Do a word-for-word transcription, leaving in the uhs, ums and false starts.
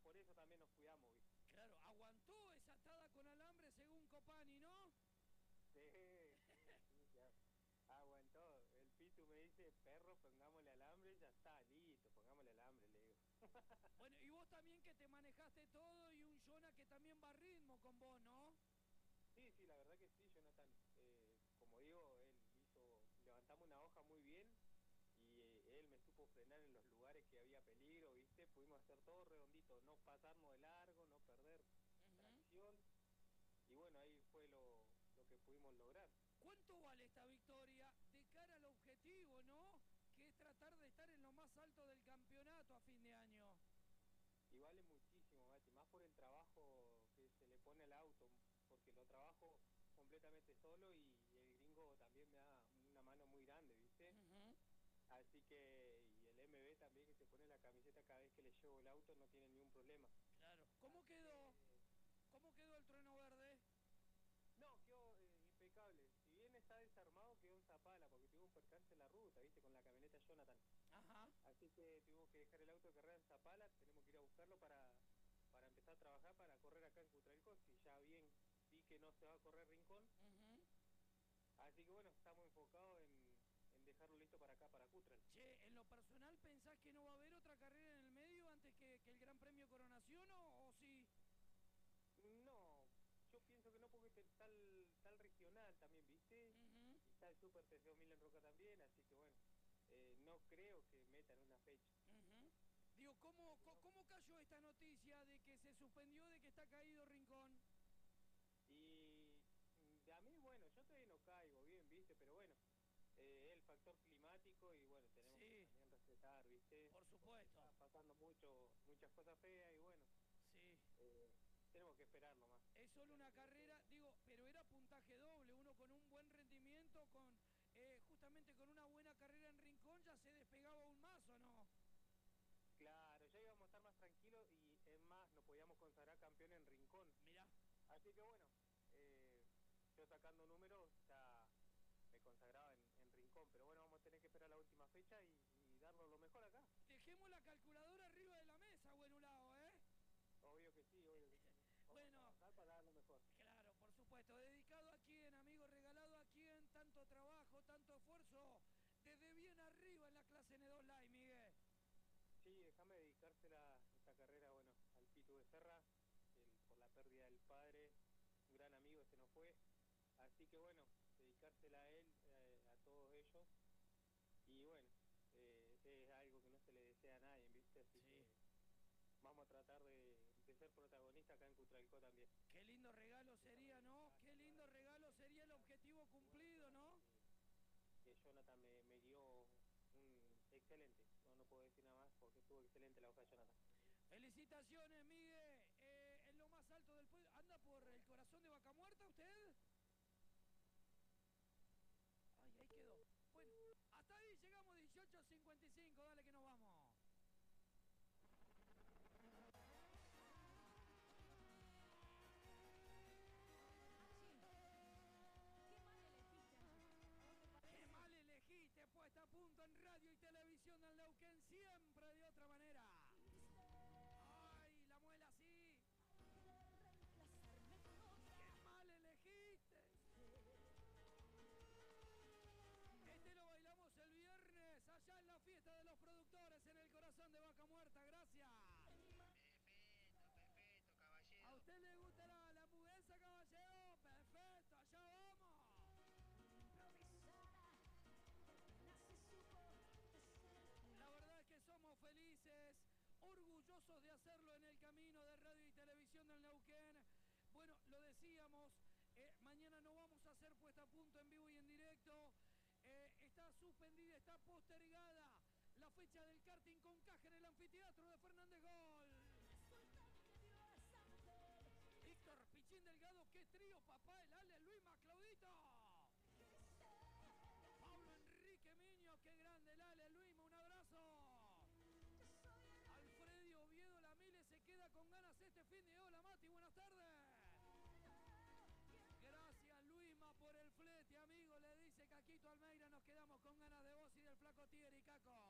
por eso también nos cuidamos, ¿viste? Claro, aguantó esa atada con alambre según Copani, ¿no? Sí, sí, sí, ya. Aguantó. El Pitu me dice, perro, pongámosle alambre, ya está, listo, pongámosle alambre, le digo. Bueno, y vos también que te manejaste todo y un Jonah que también va a ritmo con vos, ¿no? Sí, sí, la verdad que sí, Jonathan. Eh, como digo, él hizo, levantamos una hoja muy bien y eh, él me supo frenar en los lugares que había peligro, ¿viste? Pudimos hacer todo redondito, no pasarnos de largo, no perder uh-huh. tracción. Y bueno, ahí fue lo, lo que pudimos lograr. ¿Cuánto vale esta victoria de cara al objetivo, no? Que es tratar de estar en lo más alto del campeonato a fin de año. Y vale muchísimo, Mati, más por el trabajo que se le pone al auto, porque lo trabajo completamente solo y el gringo también me da una mano muy grande, ¿viste? Uh-huh. Así que, y el M B también, que se pone la camiseta cada vez que le llevo el auto, no tiene ningún problema. Claro. ¿Cómo Así quedó? Que... ¿Cómo quedó el trueno verde? No, quedó eh, impecable. Si bien está desarmado, quedó en Zapala, porque tuvo un percance en la ruta, ¿viste? Con la camioneta Jonathan. Ajá. Así que tuvimos que dejar el auto de carrera en Zapala, tenemos que ir a buscarlo para, para empezar a trabajar, para correr acá en Cutralcó, si ya bien vi que no se va a correr Rincón. Uh-huh. Así que bueno, estamos enfocados en, en dejarlo listo para acá, para Cutral. Che, ¿en lo personal pensás que no va a haber otra carrera en el medio antes que, que el Gran Premio Coronación o, o sí? No, yo pienso que no, porque está el, está el regional también, ¿viste? Uh-huh. Y está el Super T C dos mil en Roca también, así que bueno, eh, no creo que metan una fecha. Uh-huh. Digo, ¿cómo, no. ¿cómo cayó esta noticia de que se suspendió, de que está caído Rincón? Y a mí, bueno, yo todavía no caigo bien, ¿viste? Pero bueno, eh, el factor climático y bueno, tenemos sí. que también respetar, ¿viste? Por supuesto. Porque está pasando mucho, muchas cosas feas y bueno. Sí. Eh, tenemos que esperar nomás. Es solo una carrera, digo, pero era puntaje doble, uno con un buen rendimiento, con eh, justamente con una buena carrera en Rincón, ya se despegaba aún más, ¿o no? Claro, ya íbamos a estar más tranquilos y es más, nos podíamos consagrar campeón en Rincón. Mirá. Así que bueno, eh, yo sacando números ya me consagraba en, en Rincón, pero bueno, vamos a tener que esperar la última fecha y, y darnos lo mejor acá. Dejemos la calculadora arriba de la mesa, Buenulao, ¿eh? Obvio que sí, obvio que sí. Vamos bueno, a trabajar para dar lo mejor. Claro, por supuesto. ¿Dedicado a quién, amigo? ¿Regalado a quién? Tanto trabajo, tanto esfuerzo, desde bien arriba en la clase N dos Live, Miguel. Sí, déjame dedicársela esta carrera, bueno, al Pitu Becerra, el, por la pérdida del padre, un gran amigo, este no fue. Así que bueno, dedicársela a él, eh, a todos ellos. Y bueno, eh, es algo que no se le desea a nadie, ¿viste? Así sí. que vamos a tratar de, de ser protagonistas acá en Cutralcó también. Qué lindo regalo sería, ¿no? Qué lindo regalo sería el objetivo cumplido, ¿no? Que Jonathan me, me guió un excelente, no, no puedo decir nada más porque estuvo excelente la hoja de Jonathan. Felicitaciones, Miguel, eh, en lo más alto del pueblo. ¿Anda por el corazón de Vaca Muerta usted? Ay, ahí quedó. Bueno, hasta ahí llegamos, dieciocho cincuenta y cinco, dale que nos vamos. Qué mal elegiste, puesta a punto en radio y televisión del Neuquén, siempre de otra manera. Ay, la muela así. Qué mal elegiste. Este lo bailamos el viernes, allá en la fiesta de los productores, en el corazón de Vaca Muerta. Gracias. Perfecto, perfecto, caballero. ¿A usted le gusta la, la hamburguesa, caballero? Perfecto, allá vamos. La verdad es que somos felices, orgullosos de hacerlo en el camino de radio y televisión del Neuquén. Bueno, lo decíamos, eh, mañana no vamos a hacer puesta a punto en vivo y en directo. Eh, está suspendida, está postergada la fecha del karting con caja en el anfiteatro de Fernández Gol. Víctor Pichín Delgado, qué trío, papá, el Ale, Luis Maclaudito. Pablo Enrique Miño, qué grande el Ale, Luis, un abrazo. Alfredo Oviedo Lamile se queda con ganas este fin de hola, Mati, buenas tardes. Gracias, Luisma, por el flete, amigo. Le dice Caquito Almeida, nos quedamos con ganas de vos y del flaco Tigre y Caco.